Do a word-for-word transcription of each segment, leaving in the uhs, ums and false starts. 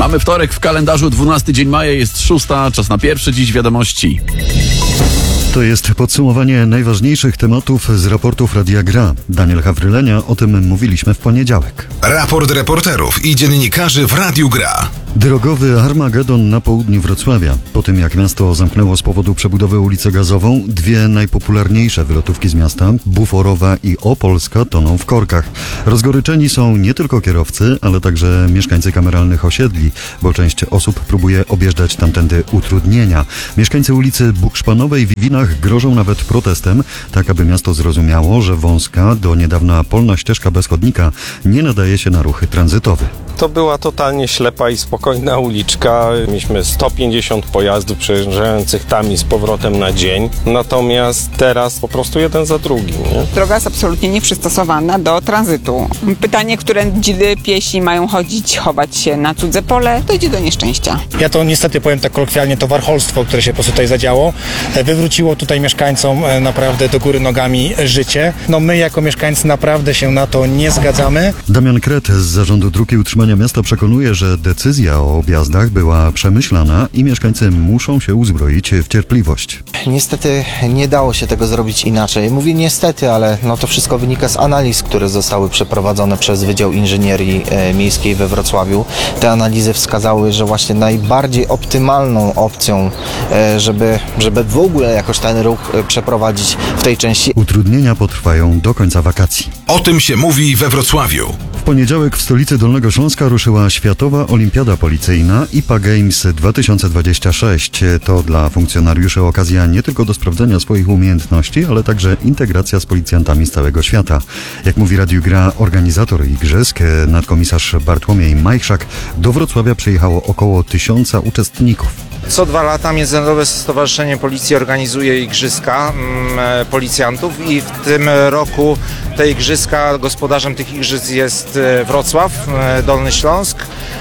Mamy wtorek w kalendarzu, dwunasty dzień maja, jest szósta, czas na pierwsze dziś wiadomości. To jest podsumowanie najważniejszych tematów z raportów Radia Gra. Daniel Hawrylenia, o tym mówiliśmy w poniedziałek. Raport reporterów i dziennikarzy w Radiu Gra. Drogowy Armagedon na południu Wrocławia. Po tym jak miasto zamknęło z powodu przebudowy ulicę Gazową, dwie najpopularniejsze wylotówki z miasta, Buforowa i Opolska, toną w korkach. Rozgoryczeni są nie tylko kierowcy, ale także mieszkańcy kameralnych osiedli, bo część osób próbuje objeżdżać tamtędy utrudnienia. Mieszkańcy ulicy Bukszpanowej w Winach grożą nawet protestem, tak aby miasto zrozumiało, że wąska, do niedawna polna ścieżka bez chodnika nie nadaje się na ruchy tranzytowe. To była totalnie ślepa i spokojna uliczka. Mieliśmy sto pięćdziesiąt pojazdów przejeżdżających tam i z powrotem na dzień. Natomiast teraz po prostu jeden za drugim. Nie? Droga jest absolutnie nieprzystosowana do tranzytu. Pytanie, którędy piesi mają chodzić, chować się na cudze pole, dojdzie do nieszczęścia. Ja to niestety powiem tak kolokwialnie, to warcholstwo, które się po prostu tutaj zadziało, wywróciło tutaj mieszkańcom naprawdę do góry nogami życie. No my jako mieszkańcy naprawdę się na to nie zgadzamy. Damian Kret z Zarządu Dróg i Utrzymania Miasta przekonuje, że decyzja o objazdach była przemyślana i mieszkańcy muszą się uzbroić w cierpliwość. Niestety nie dało się tego zrobić inaczej. Mówię niestety, ale no to wszystko wynika z analiz, które zostały przeprowadzone przez Wydział Inżynierii Miejskiej we Wrocławiu. Te analizy wskazały, że właśnie najbardziej optymalną opcją, żeby, żeby w ogóle jakoś ten ruch przeprowadzić w tej części. Utrudnienia potrwają do końca wakacji. O tym się mówi we Wrocławiu. W poniedziałek w stolicy Dolnego Śląska ruszyła Światowa Olimpiada Policyjna I P A Games dwa tysiące dwadzieścia sześć. To dla funkcjonariuszy okazja nie tylko do sprawdzenia swoich umiejętności, ale także integracja z policjantami z całego świata. Jak mówi Radiu Gra organizator igrzysk, nadkomisarz Bartłomiej Majchrzak, do Wrocławia przyjechało około tysiąca uczestników. Co dwa lata Międzynarodowe Stowarzyszenie Policji organizuje igrzyska mm, policjantów i w tym roku te igrzyska, gospodarzem tych igrzysk jest Wrocław, Dolny Śląsk.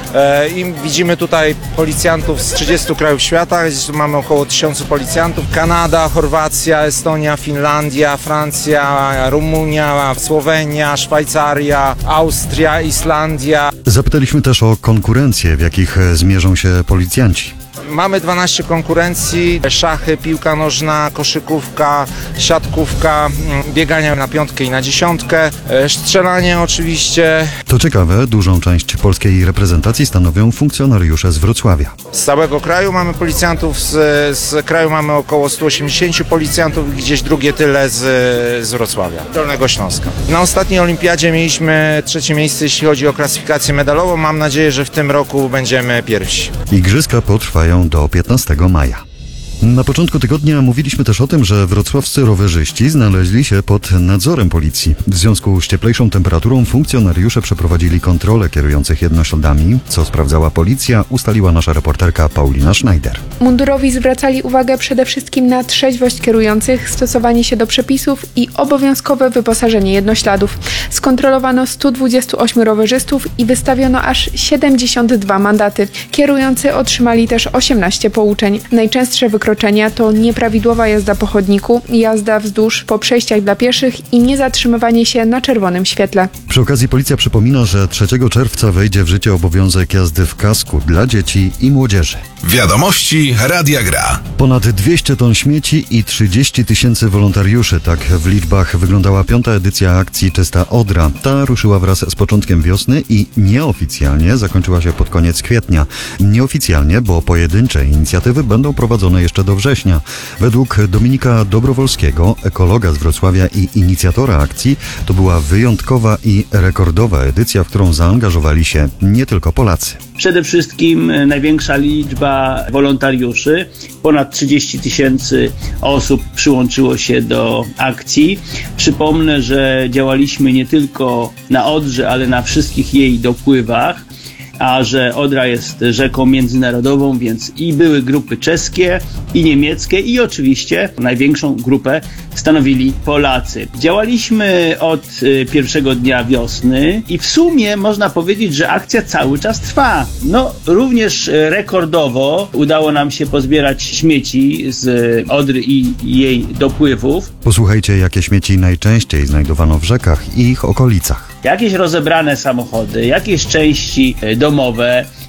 I widzimy tutaj policjantów z trzydziestu krajów świata, mamy około tysiącu policjantów. Kanada, Chorwacja, Estonia, Finlandia, Francja, Rumunia, Słowenia, Szwajcaria, Austria, Islandia. Zapytaliśmy też o konkurencje, w jakich zmierzą się policjanci. Mamy dwanaście konkurencji, szachy, piłka nożna, koszykówka, siatkówka, biegania na piątkę i na dziesiątkę, strzelanie oczywiście. To ciekawe, dużą część polskiej reprezentacji stanowią funkcjonariusze z Wrocławia. Z całego kraju mamy policjantów, z, z kraju mamy około stu osiemdziesięciu policjantów, gdzieś drugie tyle z, z Wrocławia, Dolnego Śląska. Na ostatniej olimpiadzie mieliśmy trzecie miejsce, jeśli chodzi o klasyfikację medalową. Mam nadzieję, że w tym roku będziemy pierwsi. Igrzyska potrwają do piętnastego maja. Na początku tygodnia mówiliśmy też o tym, że wrocławscy rowerzyści znaleźli się pod nadzorem policji. W związku z cieplejszą temperaturą funkcjonariusze przeprowadzili kontrolę kierujących jednośladami. Co sprawdzała policja, ustaliła nasza reporterka Paulina Schneider. Mundurowi zwracali uwagę przede wszystkim na trzeźwość kierujących, stosowanie się do przepisów i obowiązkowe wyposażenie jednośladów. Skontrolowano stu dwudziestu ośmiu rowerzystów i wystawiono aż siedemdziesiąt dwa mandaty. Kierujący otrzymali też osiemnaście pouczeń. Najczęstsze wykroczenia to nieprawidłowa jazda po chodniku, jazda wzdłuż po przejściach dla pieszych i niezatrzymywanie się na czerwonym świetle. Przy okazji policja przypomina, że trzeciego czerwca wejdzie w życie obowiązek jazdy w kasku dla dzieci i młodzieży. Wiadomości Radia Gra. Ponad dwieście ton śmieci i trzydzieści tysięcy wolontariuszy. Tak w liczbach wyglądała piąta edycja akcji Czysta Odra. Ta ruszyła wraz z początkiem wiosny i nieoficjalnie zakończyła się pod koniec kwietnia. Nieoficjalnie, bo pojedyncze inicjatywy będą prowadzone jeszcze do września. Według Dominika Dobrowolskiego, ekologa z Wrocławia i inicjatora akcji, to była wyjątkowa i rekordowa edycja, w którą zaangażowali się nie tylko Polacy. Przede wszystkim największa liczba wolontariuszy, ponad trzydzieści tysięcy osób przyłączyło się do akcji. Przypomnę, że działaliśmy nie tylko na Odrze, ale na wszystkich jej dopływach. A że Odra jest rzeką międzynarodową, więc i były grupy czeskie, i niemieckie, i oczywiście największą grupę stanowili Polacy. Działaliśmy od pierwszego dnia wiosny i w sumie można powiedzieć, że akcja cały czas trwa. No, również rekordowo udało nam się pozbierać śmieci z Odry i jej dopływów. Posłuchajcie, jakie śmieci najczęściej znajdowano w rzekach i ich okolicach. Jakieś rozebrane samochody, jakieś części domowe,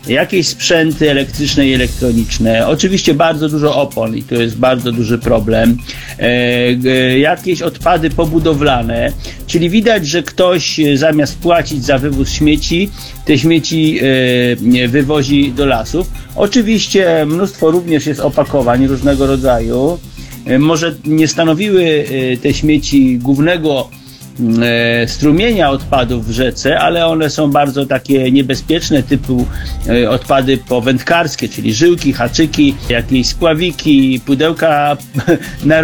jakieś sprzęty elektryczne i elektroniczne, oczywiście bardzo dużo opon i to jest bardzo duży problem, e, e, jakieś odpady pobudowlane, czyli widać, że ktoś zamiast płacić za wywóz śmieci, te śmieci e, wywozi do lasów. Oczywiście mnóstwo również jest opakowań różnego rodzaju. E, może nie stanowiły e, te śmieci głównego strumienia odpadów w rzece, ale one są bardzo takie niebezpieczne, typu odpady powędkarskie, czyli żyłki, haczyki, jakieś spławiki, pudełka na